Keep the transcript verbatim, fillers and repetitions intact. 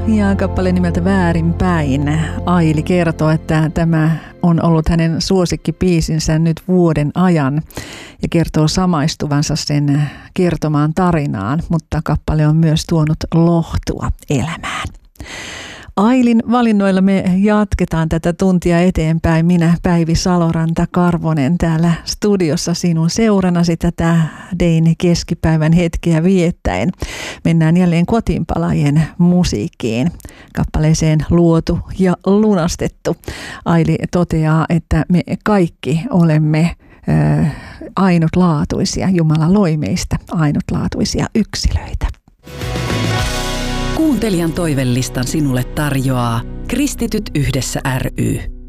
Ja kappale nimeltä Väärinpäin. Aili kertoo, että tämä on ollut hänen suosikkibiisinsä nyt vuoden ajan ja kertoo samaistuvansa sen kertomaan tarinaan, mutta kappale on myös tuonut lohtua elämään. Ailin valinnoilla me jatketaan tätä tuntia eteenpäin. Minä Päivi Saloranta-Karvonen täällä studiossa sinun seuranasi tätä Dein keskipäivän hetkeä viettäen. Mennään jälleen kotiinpalaajien musiikkiin. Kappaleeseen Luotu ja lunastettu. Aili toteaa, että me kaikki olemme ö, ainutlaatuisia. Jumala loi meistä ainutlaatuisia yksilöitä. Kuuntelijan toivelistan sinulle tarjoaa Kristityt yhdessä ry.